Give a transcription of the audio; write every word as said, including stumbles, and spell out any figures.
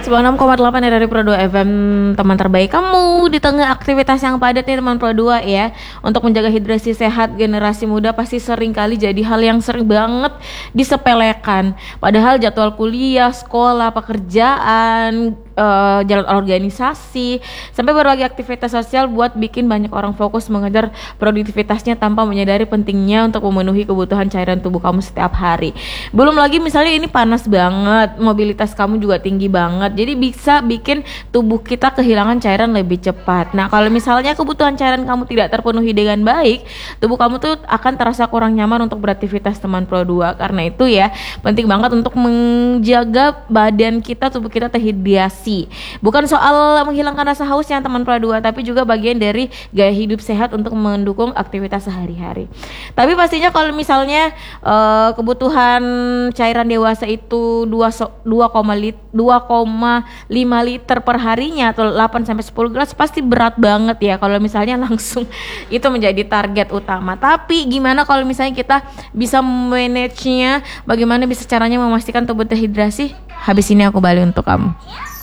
sembilan puluh enam koma delapan dari Pro dua F M, teman terbaik kamu di tengah aktivitas yang padat nih teman Pro dua ya. Untuk menjaga hidrasi sehat, generasi muda pasti sering kali jadi hal yang sering banget disepelekan. Padahal jadwal kuliah, sekolah, pekerjaan, uh, jalan organisasi, sampai berbagai aktivitas sosial buat bikin banyak orang fokus mengejar produktivitasnya tanpa menyadari pentingnya untuk memenuhi kebutuhan cairan tubuh kamu setiap hari. Belum lagi misalnya ini panas banget, mobilitas kamu juga tinggi banget, jadi bisa bikin tubuh kita kehilangan cairan lebih cepat. Nah kalau misalnya kebutuhan cairan kamu tidak terpenuhi dengan baik, tubuh kamu tuh akan terasa kurang nyaman untuk beraktivitas teman Pro dua. Karena itu ya penting banget untuk menjaga badan kita, tubuh kita terhidrasi. Bukan soal menghilangkan rasa hausnya teman Pro dua, tapi juga bagian dari gaya hidup sehat untuk mendukung aktivitas sehari-hari. Tapi pastinya kalau misalnya uh, kebutuhan cairan dewasa itu dua koma lima liter per harinya atau delapan sampai sepuluh gelas, pasti berat banget ya kalau misalnya langsung itu menjadi target utama. Tapi gimana kalau misalnya kita bisa manage-nya, bagaimana bisa caranya memastikan tubuh terhidrasi? Habis ini aku balik untuk kamu.